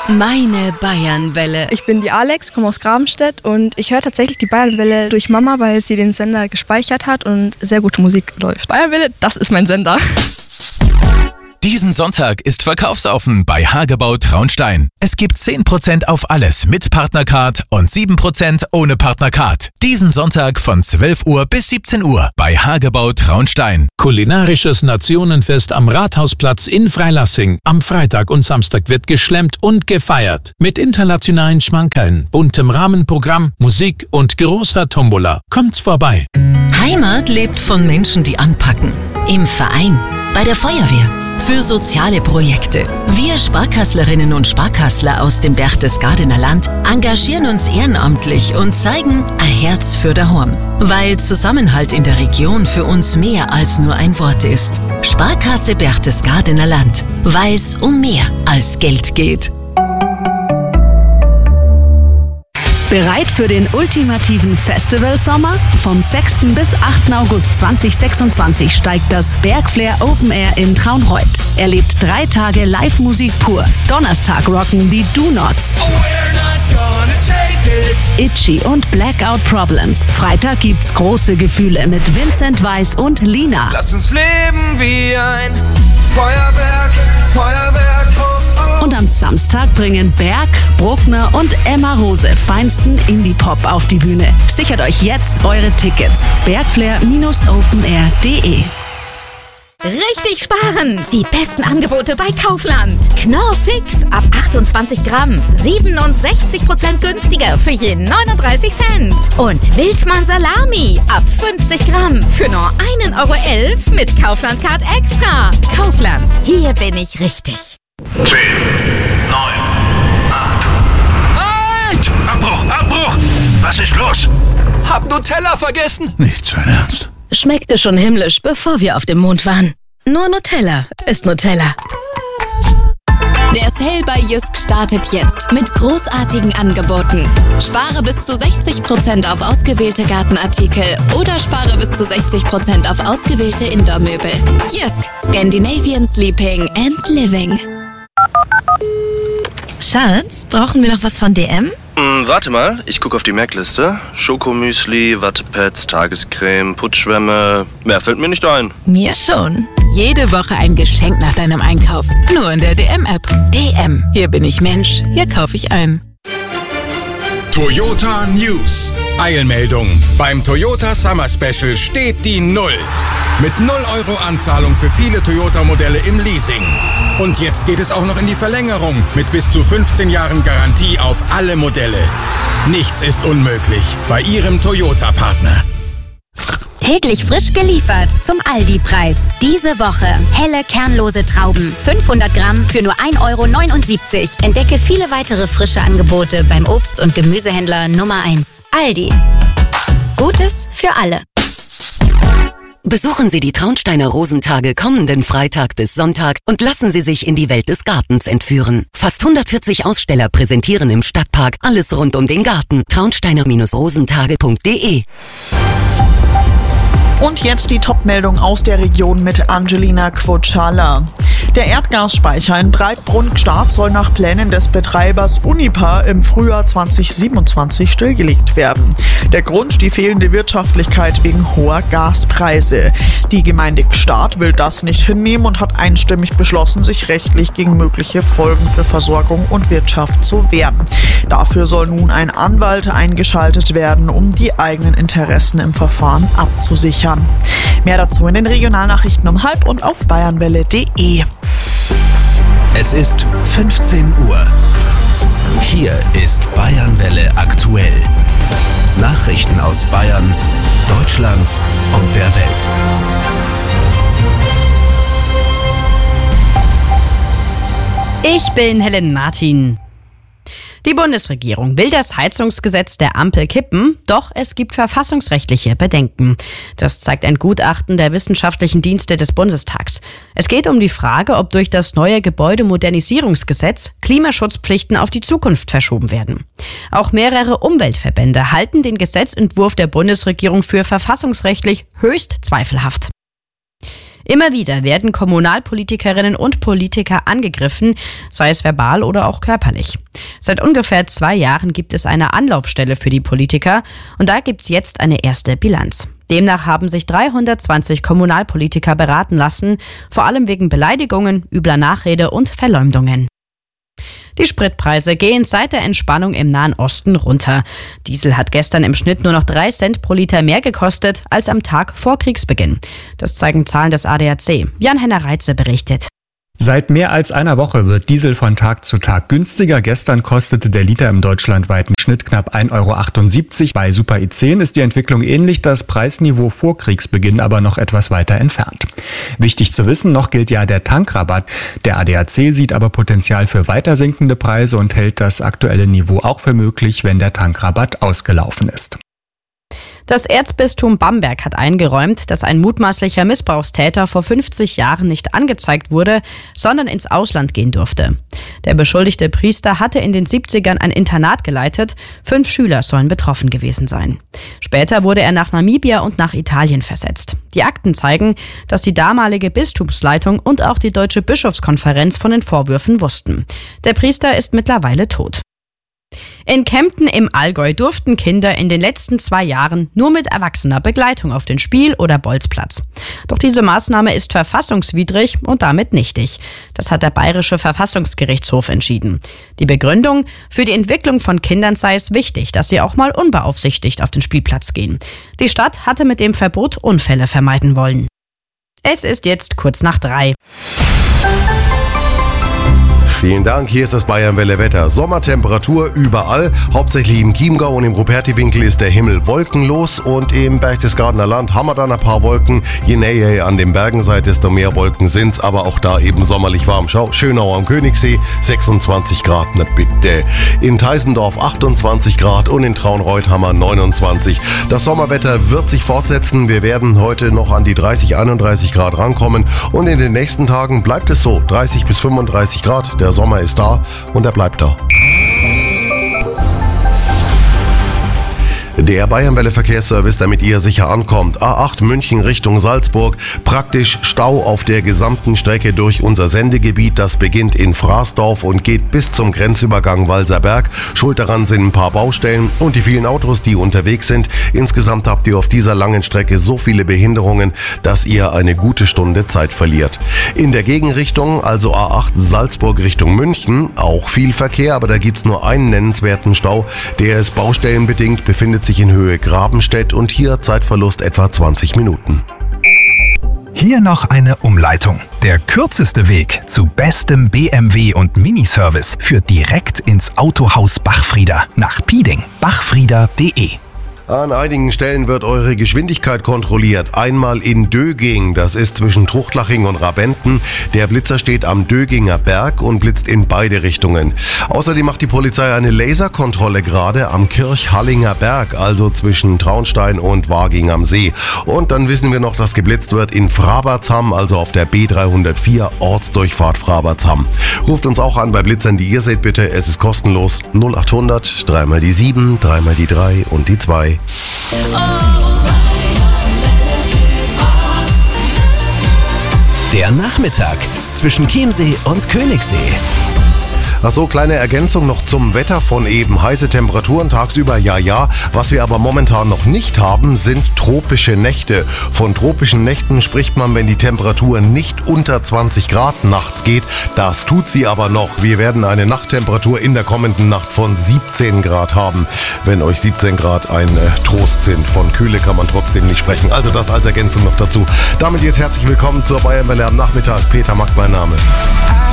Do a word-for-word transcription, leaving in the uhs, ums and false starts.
Meine Bayernwelle. Ich bin die Alex, komme aus Grabenstedt und ich höre tatsächlich die Bayernwelle durch Mama, weil sie den Sender gespeichert hat und sehr gute Musik läuft. Bayernwelle, das ist mein Sender. Diesen Sonntag ist verkaufsoffen bei Hagebau Traunstein. Es gibt zehn Prozent auf alles mit Partnercard und sieben Prozent ohne Partnercard. Diesen Sonntag von zwölf Uhr bis siebzehn Uhr bei Hagebau Traunstein. Kulinarisches Nationenfest am Rathausplatz in Freilassing. Am Freitag und Samstag wird geschlemmt und gefeiert. Mit internationalen Schmankerln, buntem Rahmenprogramm, Musik und großer Tombola. Kommt's vorbei. Heimat lebt von Menschen, die anpacken. Im Verein, bei der Feuerwehr, für soziale Projekte. Wir Sparkasslerinnen und Sparkassler aus dem Berchtesgadener Land engagieren uns ehrenamtlich und zeigen ein Herz für daheim. Weil Zusammenhalt in der Region für uns mehr als nur ein Wort ist. Sparkasse Berchtesgadener Land, weil es um mehr als Geld geht. Bereit für den ultimativen Festivalsommer? Vom sechsten bis achten August zweitausendsechsundzwanzig steigt das Bergflair Open Air in Traunreut. Erlebt drei Tage Live-Musik pur. Donnerstag rocken die Do-Nots, Itchy und Blackout Problems. Freitag gibt's große Gefühle mit Vincent Weiss und Lina. Lass uns leben wie ein Feuerwerk, Feuerwerk. Und am Samstag bringen Berg, Bruckner und Emma Rose feinsten Indie-Pop auf die Bühne. Sichert euch jetzt eure Tickets. bergflair Bindestrich open air punkt de. Richtig sparen! Die besten Angebote bei Kaufland. Knorr Fix ab achtundzwanzig Gramm. siebenundsechzig Prozent günstiger für je neununddreißig Cent. Und Wildmann Salami ab fünfzig Gramm für nur ein Euro elf mit Kaufland Card Extra. Kaufland, hier bin ich richtig. zehn, neun, acht. Halt! Abbruch, Abbruch! Was ist los? Hab Nutella vergessen. Nicht sein Ernst. Schmeckte schon himmlisch, bevor wir auf dem Mond waren. Nur Nutella ist Nutella. Der Sale bei Jysk startet jetzt mit großartigen Angeboten. Spare bis zu sechzig Prozent auf ausgewählte Gartenartikel oder spare bis zu sechzig Prozent auf ausgewählte Indoor-Möbel. Jysk, Scandinavian Sleeping and Living. Schatz, brauchen wir noch was von D M? Hm, warte mal, ich gucke auf die Merkliste. Schokomüsli, Wattepads, Tagescreme, Putzschwämme. Mehr fällt mir nicht ein. Mir schon. Jede Woche ein Geschenk nach deinem Einkauf. Nur in der D M-App. D M. Hier bin ich Mensch. Hier kaufe ich ein. Toyota News. Eilmeldung. Beim Toyota Summer Special steht die Null. Mit null Euro Anzahlung für viele Toyota-Modelle im Leasing. Und jetzt geht es auch noch in die Verlängerung mit bis zu fünfzehn Jahren Garantie auf alle Modelle. Nichts ist unmöglich bei Ihrem Toyota-Partner. Täglich frisch geliefert zum Aldi-Preis. Diese Woche helle, kernlose Trauben. fünfhundert Gramm für nur ein Euro neunundsiebzig. Entdecke viele weitere frische Angebote beim Obst- und Gemüsehändler Nummer eins. Aldi. Gutes für alle. Besuchen Sie die Traunsteiner Rosentage kommenden Freitag bis Sonntag und lassen Sie sich in die Welt des Gartens entführen. Fast hundertvierzig Aussteller präsentieren im Stadtpark alles rund um den Garten. traunsteiner rosentage punkt de. Und jetzt die Top-Meldung aus der Region mit Angelina Kvotschala. Der Erdgasspeicher in Breitbrunn-Gstaad soll nach Plänen des Betreibers Unipa im Frühjahr zweitausendsiebenundzwanzig stillgelegt werden. Der Grund, die fehlende Wirtschaftlichkeit wegen hoher Gaspreise. Die Gemeinde Gstaad will das nicht hinnehmen und hat einstimmig beschlossen, sich rechtlich gegen mögliche Folgen für Versorgung und Wirtschaft zu wehren. Dafür soll nun ein Anwalt eingeschaltet werden, um die eigenen Interessen im Verfahren abzusichern. Mehr dazu in den Regionalnachrichten um halb und auf bayernwelle punkt de. Es ist fünfzehn Uhr. Hier ist Bayernwelle aktuell. Nachrichten aus Bayern, Deutschland und der Welt. Ich bin Helen Martin. Die Bundesregierung will das Heizungsgesetz der Ampel kippen, doch es gibt verfassungsrechtliche Bedenken. Das zeigt ein Gutachten der wissenschaftlichen Dienste des Bundestags. Es geht um die Frage, ob durch das neue Gebäudemodernisierungsgesetz Klimaschutzpflichten auf die Zukunft verschoben werden. Auch mehrere Umweltverbände halten den Gesetzentwurf der Bundesregierung für verfassungsrechtlich höchst zweifelhaft. Immer wieder werden Kommunalpolitikerinnen und Politiker angegriffen, sei es verbal oder auch körperlich. Seit ungefähr zwei Jahren gibt es eine Anlaufstelle für die Politiker und da gibt es jetzt eine erste Bilanz. Demnach haben sich dreihundertzwanzig Kommunalpolitiker beraten lassen, vor allem wegen Beleidigungen, übler Nachrede und Verleumdungen. Die Spritpreise gehen seit der Entspannung im Nahen Osten runter. Diesel hat gestern im Schnitt nur noch drei Cent pro Liter mehr gekostet als am Tag vor Kriegsbeginn. Das zeigen Zahlen des A D A C. Jan-Henner Reitze berichtet. Seit mehr als einer Woche wird Diesel von Tag zu Tag günstiger. Gestern kostete der Liter im deutschlandweiten Schnitt knapp ein Euro achtundsiebzig. Bei Super I zehn ist die Entwicklung ähnlich, das Preisniveau vor Kriegsbeginn aber noch etwas weiter entfernt. Wichtig zu wissen, noch gilt ja der Tankrabatt. Der A D A C sieht aber Potenzial für weiter sinkende Preise und hält das aktuelle Niveau auch für möglich, wenn der Tankrabatt ausgelaufen ist. Das Erzbistum Bamberg hat eingeräumt, dass ein mutmaßlicher Missbrauchstäter vor fünfzig Jahren nicht angezeigt wurde, sondern ins Ausland gehen durfte. Der beschuldigte Priester hatte in den siebzigern ein Internat geleitet, fünf Schüler sollen betroffen gewesen sein. Später wurde er nach Namibia und nach Italien versetzt. Die Akten zeigen, dass die damalige Bistumsleitung und auch die Deutsche Bischofskonferenz von den Vorwürfen wussten. Der Priester ist mittlerweile tot. In Kempten im Allgäu durften Kinder in den letzten zwei Jahren nur mit erwachsener Begleitung auf den Spiel- oder Bolzplatz. Doch diese Maßnahme ist verfassungswidrig und damit nichtig. Das hat der Bayerische Verfassungsgerichtshof entschieden. Die Begründung: Für die Entwicklung von Kindern sei es wichtig, dass sie auch mal unbeaufsichtigt auf den Spielplatz gehen. Die Stadt hatte mit dem Verbot Unfälle vermeiden wollen. Es ist jetzt kurz nach drei. Vielen Dank, hier ist das Bayernwelle Wetter. Sommertemperatur überall, hauptsächlich im Chiemgau und im Rupertiwinkel ist der Himmel wolkenlos und im Berchtesgadener Land haben wir dann ein paar Wolken. Je näher ihr an den Bergen seid, desto mehr Wolken sind's, aber auch da eben sommerlich warm. Schau, Schönau am Königssee, sechsundzwanzig Grad, na bitte. In Teisendorf achtundzwanzig Grad und in Traunreut haben wir neunundzwanzig. Das Sommerwetter wird sich fortsetzen. Wir werden heute noch an die dreißig, einunddreißig Grad rankommen und in den nächsten Tagen bleibt es so, dreißig bis fünfunddreißig Grad. Der Sommer ist da und er bleibt da. Der Bayernwelle Verkehrsservice, damit ihr sicher ankommt. A acht München Richtung Salzburg. Praktisch Stau auf der gesamten Strecke durch unser Sendegebiet. Das beginnt in Fraßdorf und geht bis zum Grenzübergang Walserberg. Schuld daran sind ein paar Baustellen und die vielen Autos, die unterwegs sind. Insgesamt habt ihr auf dieser langen Strecke so viele Behinderungen, dass ihr eine gute Stunde Zeit verliert. In der Gegenrichtung, also A acht Salzburg Richtung München, auch viel Verkehr, aber da gibt's nur einen nennenswerten Stau. Der ist baustellenbedingt, befindet sich in Höhe Grabenstedt und hier Zeitverlust etwa zwanzig Minuten. Hier noch eine Umleitung. Der kürzeste Weg zu bestem B M W und Miniservice führt direkt ins Autohaus Bachfrieder nach Pieding. bachfrieder punkt de. An einigen Stellen wird eure Geschwindigkeit kontrolliert. Einmal in Döging, das ist zwischen Truchtlaching und Rabenten. Der Blitzer steht am Döginger Berg und blitzt in beide Richtungen. Außerdem macht die Polizei eine Laserkontrolle gerade am Kirchhallinger Berg, also zwischen Traunstein und Waging am See. Und dann wissen wir noch, dass geblitzt wird in Frabertsham, also auf der B dreihundertvier, Ortsdurchfahrt Frabertsham. Ruft uns auch an bei Blitzern, die ihr seht, bitte. Es ist kostenlos. null achthundert, dreimal die sieben, dreimal die drei und die zwei. Der Nachmittag zwischen Chiemsee und Königssee. Ach so, kleine Ergänzung noch zum Wetter von eben. Heiße Temperaturen tagsüber, ja, ja. Was wir aber momentan noch nicht haben, sind tropische Nächte. Von tropischen Nächten spricht man, wenn die Temperatur nicht unter zwanzig Grad nachts geht. Das tut sie aber noch. Wir werden eine Nachttemperatur in der kommenden Nacht von siebzehn Grad haben. Wenn euch siebzehn Grad ein äh, Trost sind. Von Kühle kann man trotzdem nicht sprechen. Also das als Ergänzung noch dazu. Damit jetzt herzlich willkommen zur Bayernwelle am Nachmittag. Peter Mack mein Name.